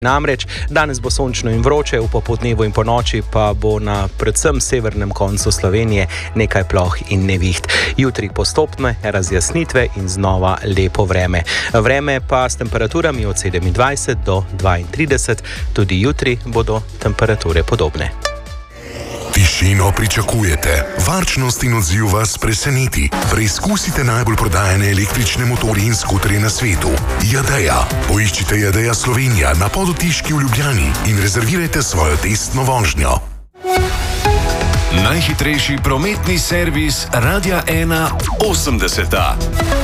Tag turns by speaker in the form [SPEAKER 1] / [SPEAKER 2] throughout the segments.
[SPEAKER 1] Namreč danes bo sončno in vroče, v popoldnevu in ponoči pa bo na predvsem severnem koncu Slovenije nekaj ploh in neviht. Jutri postopne razjasnitve in znova lepo vreme. Vreme pa s temperaturami od 27 do 32, tudi jutri bodo temperature podobne.
[SPEAKER 2] Tišino pričakujete, varčnost in odziv vas preseneti. Preizkusite najbolj prodajane električne motorje in skuterje na svetu. Jadeja. Poiščite Jadeja Slovenija na Podotiški v Ljubljani in rezervirajte svojo testno vožnjo.
[SPEAKER 3] Najhitrejši prometni servis Radia 1 80.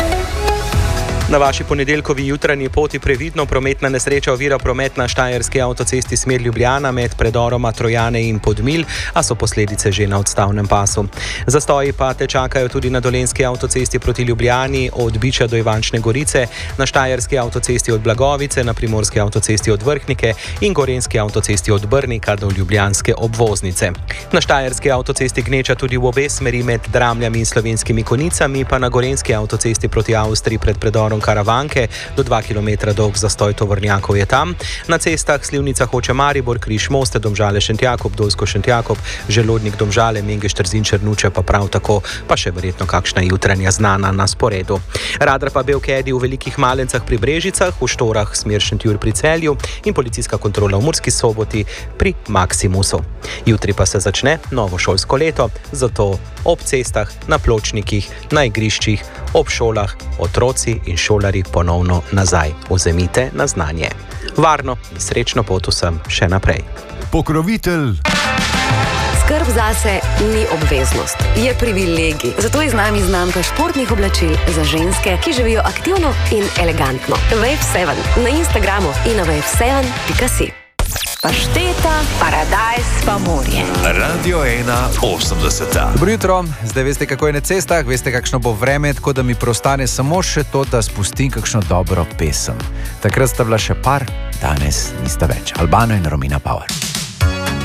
[SPEAKER 1] Na vaši ponedeljkovi jutranji poti previdno, prometna nesreča ovira promet na štajerski avtocesti smer Ljubljana med predoroma Trojane in Podmilj, a so posledice že na odstavnem pasu. Zastoji pa te čakajo tudi na dolenjski avtocesti proti Ljubljani od Biča do Ivančne Gorice, na štajerski avtocesti od Blagovice, na primorski avtocesti od Vrhnike in gorenjski avtocesti od Brnika do ljubljanske obvoznice. Na štajerski avtocesti gneča tudi v obe smeri med Dramljami in Slovenskimi Konicami, pa na gorenjski avtocesti proti Avstriji pred predorom Karavanke, do 2 km dolg zastoj tovornjakov je tam. Na cestah Slivnica Hoče Maribor, Križ Moste, Domžale Šentjakob, Dolsko Šentjakob, Želodnik Domžale, Mengeš Trzin Črnuče pa prav tako, pa še verjetno kakšna jutranja znana na sporedu. Radar pa Belkedi v Velikih Malencah pri Brežicah, v Štorah smer Šentjur pri Celju in policijska kontrola v Murski Soboti pri Maksimusu. Jutri pa se začne novo šolsko leto, zato ob cestah, na pločnikih, na igriščih, ob šolah, otroci in šolari ponovno nazaj. Vzemite na znanje. Varno in srečno pot vsem še naprej.
[SPEAKER 3] Pokrovitelj.
[SPEAKER 4] Skrb zase ni obveznost, je privilegij. Zato je z nami znamka športnih oblačil za ženske, ki živijo aktivno in elegantno. Wave7 na Instagramu in na wave7.si. Pašteta, paradajz pa morje.
[SPEAKER 3] Radio 1 80.
[SPEAKER 5] Dobro jutro, zdaj veste, kako je na cestah, veste, kakšno bo vreme, tako da mi preostane samo še to, da spustim kakšno dobro pesem. Takrat sta bila še par, danes nista več. Albano in Romina Power.